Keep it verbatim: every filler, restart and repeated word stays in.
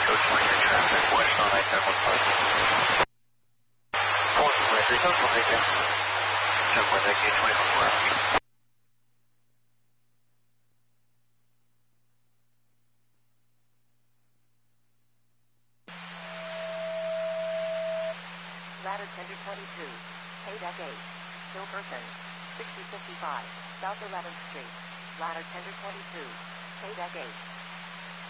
Coach one, your traffic west on I ten one five. Four from Landry, Coach one, right there. Check one, that gate twenty-four hours. Ladder Tender twenty-two, K deck eight, Hilperson, sixty fifty-five, South eleventh Street. Ladder Tender twenty-two, K deck eight.